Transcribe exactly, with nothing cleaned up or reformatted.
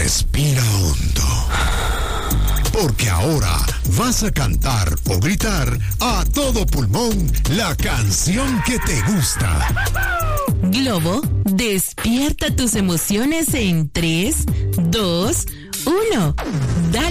Respira hondo. Porque ahora vas a cantar o gritar a todo pulmón la canción que te gusta. Globo, despierta tus emociones en tres, dos, uno. Dale.